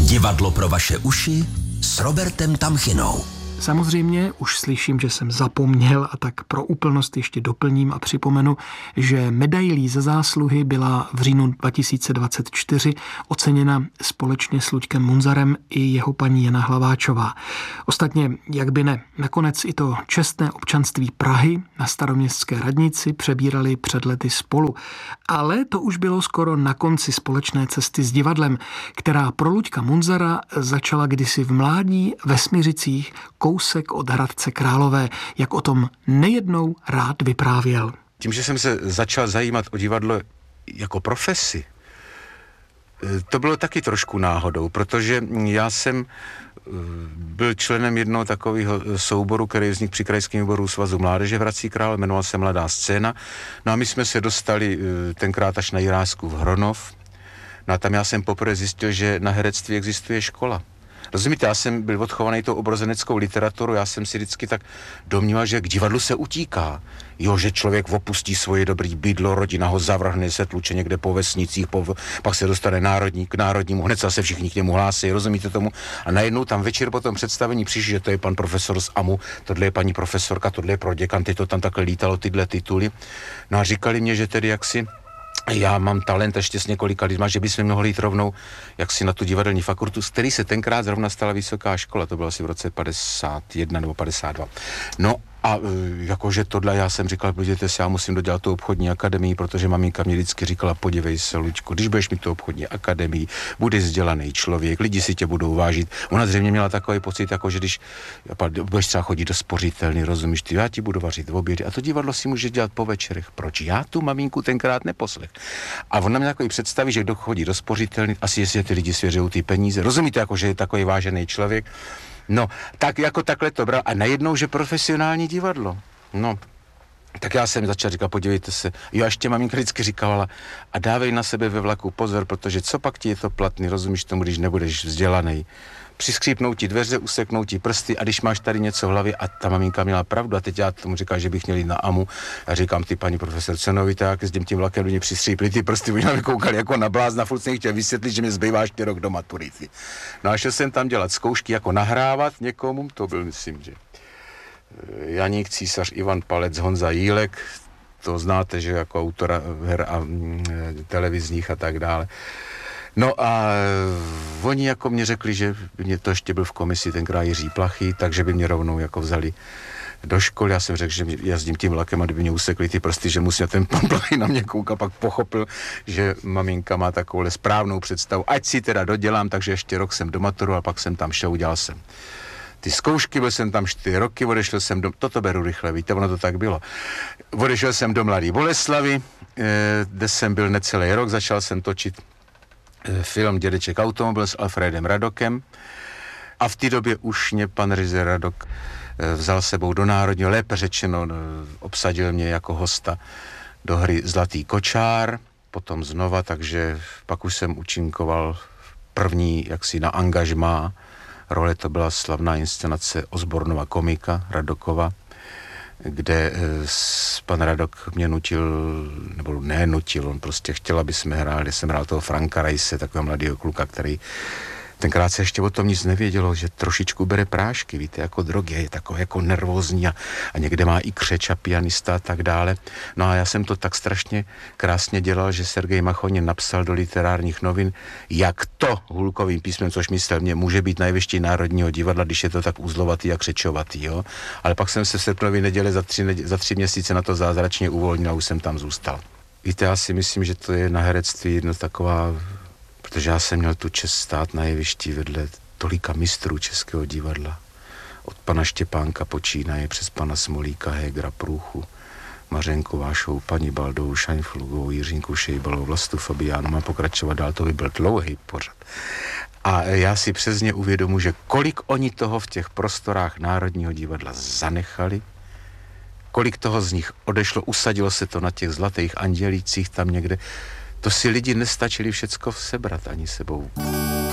Divadlo pro vaše uši s Robertem Tamchinou. Samozřejmě už slyším, že jsem zapomněl, a tak pro úplnost ještě doplním a připomenu, že medailí za zásluhy byla v říjnu 2024 oceněna společně s Luďkem Munzarem i jeho paní Jana Hlaváčová. Ostatně, jak by ne, nakonec i to čestné občanství Prahy na staroměstské radnici přebírali před lety spolu. Ale to už bylo skoro na konci společné cesty s divadlem, která pro Luďka Munzara začala kdysi v mládí ve Smiřicích, kousek od Hradce Králové, jak o tom nejednou rád vyprávěl. Tím, že jsem se začal zajímat o divadlo jako profesi, to bylo taky trošku náhodou, protože já jsem byl členem jednoho takového souboru, který vznikl při Krajském výboru Svazu mládeže v Hradci Králové, jmenoval se Mladá scéna. No a my jsme se dostali tenkrát až na Jirásku v Hronov. No a tam já jsem poprvé zjistil, že na herectví existuje škola. Rozumíte, já jsem byl odchovaný tou obrozeneckou literaturou, já jsem si vždycky tak domníval, že k divadlu se utíká. Jo, že člověk opustí svoje dobrý bydlo, rodina ho zavrhne, se tluče někde po vesnicích, pak se dostane k národnímu, hned se všichni k němu hlásí, rozumíte tomu? A najednou tam večer po tom představení přišli, že to je pan profesor z AMU, tohle je paní profesorka, tohle je proděkan, to tam takhle lítalo tyhle tituly. No a říkali mě, že tedy jaksi já mám talent ještě s několika lidma, že bychom mohli jít rovnou jaksi na tu divadelní fakultu, z který se tenkrát zrovna stala vysoká škola, to bylo asi v roce 51 nebo 52. No a jakože tohle já jsem říkal, podívejte se, já musím dodělat tu obchodní akademii, protože maminka mě vždycky říkala, podívej se, Luďku, když budeš mít tu obchodní akademii, budeš vzdělaný člověk, lidi si tě budou vážit. Ona zřejmě měla takový pocit, jako že když budeš třeba chodit do spořitelny, rozumíš ty, já ti budu vařit obědy a to divadlo si může dělat po večerech. Proč já tu maminku tenkrát neposlech? A ona měla takový představí, že kdo chodí do spořitelny, asi jestli ty lidi svěřují ty peníze. Rozumíte, jako že je takový vážený člověk. No, tak jako takhle to bral a najednou, že profesionální divadlo. No, tak já jsem začal říkat, podívejte se, jo, a ještě maminka vždycky říkala, a dávej na sebe ve vlaku pozor, protože co pak ti je to platný, rozumíš tomu, když nebudeš vzdělaný. Přiskřípnou ti dveře, useknou ti prsty a když máš tady něco v hlavě, a ta maminka měla pravdu a teď já tomu říkám, že bych měl jít na AMU a říkám, ty paní profesorce, no víte, jak s tím vlakem do mě přistřípli ty prsty, oni mi koukali jako na blázna, furt jsem chtěl vysvětlit, že mi zbývá ještě rok do maturity. No a šel jsem tam dělat zkoušky, jako nahrávat někomu, to byl, myslím, že Janík Císař, Ivan Palec, Honza Jílek, to znáte, že jako autora her a televizních a tak dále. No a oni jako mě řekli, že mě to ještě byl v komisi tenkrát Jiří Plachy, takže by mě rovnou jako vzali do školy. Já jsem řekl, že jezdím tím vlakem a kdyby mě usekli ty prsty, že musí ten pan Plachy na mě koukal, pak pochopil, že maminka má takovou správnou představu. Ať si teda dodělám, takže ještě rok jsem do maturu a pak jsem tam šel, udělal jsem ty zkoušky, byl jsem tam 4 roky, odešel jsem toto beru rychle, víte, ono to tak bylo. Odešel jsem do Mladé Boleslavi, kde jsem byl necelý rok, začal jsem točit film Dědeček automobil s Alfredem Radokem a v té době už mě pan režisér Radok vzal sebou do Národního, lépe řečeno obsadil mě jako hosta do hry Zlatý kočár, potom znova, takže pak už jsem účinkoval první jaksi na angažmá role, to byla slavná inscenace Osbornova komika Radokova, kde pan Radok mě nutil, nebo nenutil, on prostě chtěl, aby jsme hráli, jsem hrál toho Franka Rajse, takového mladého kluka, který tenkrát se ještě o tom nic nevědělo, že trošičku bere prášky, víte, jako drogy, je takový jako nervózní a někde má i křeč a pianista a tak dále. No a já jsem to tak strašně krásně dělal, že Sergej Machonin napsal do Literárních novin, jak to hulkovým písmem, což myslel mě, může být najvyšší Národního divadla, když je to tak uzlovatý a křečovatý, jo. Ale pak jsem se v srpnově neděli za 3 měsíce na to zázračně uvolnil a už jsem tam zůstal. Víte, já si myslím, že to je na herectví jedno taková, protože já jsem měl tu čest stát na jevišti vedle tolika mistrů českého divadla. Od pana Štěpánka počínaje přes pana Smolíka, Hegera, Průchu, Mařenku Vášovou, paní Baldovou, Šaňflugovou, Jiřinku Šejbalovou, Vlastu Fabiánu, mám pokračovat dál, to by byl dlouhý pořad. A já si přesně uvědomuji, že kolik oni toho v těch prostorách Národního divadla zanechali, kolik toho z nich odešlo, usadilo se to na těch zlatých andělících tam někde. To si lidi nestačili všecko sebrat ani sebou.